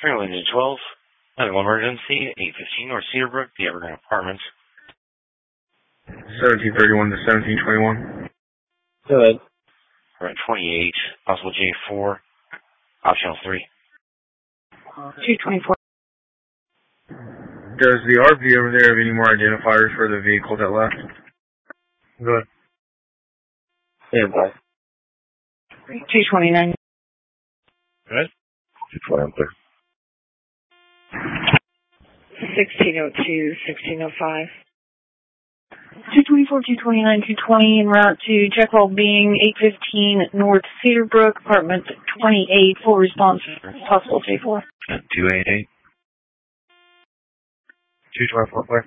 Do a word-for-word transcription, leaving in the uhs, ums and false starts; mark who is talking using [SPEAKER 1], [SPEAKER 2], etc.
[SPEAKER 1] Fairly to twelve. Medical emergency, eight fifteen North Cedarbrook, the Evergreen Apartments.
[SPEAKER 2] seventeen thirty-one to seventeen twenty-one.
[SPEAKER 3] Go ahead.
[SPEAKER 1] We're at twenty-eight, possible J four, optional three.
[SPEAKER 4] two twenty-four.
[SPEAKER 2] Does the R V over there have any more identifiers for the vehicle that left? Go ahead.
[SPEAKER 3] Stand by.
[SPEAKER 4] two twenty-nine.
[SPEAKER 1] Good.
[SPEAKER 5] two twenty, I'm clear.
[SPEAKER 4] sixteen oh two, sixteen oh five. two twenty-four, two twenty-nine, two twenty en route to check well being eight fifteen North Cedarbrook, apartment twenty-eight, full response, possible J four.
[SPEAKER 5] two eighty-eight.
[SPEAKER 2] two twenty-four, clear.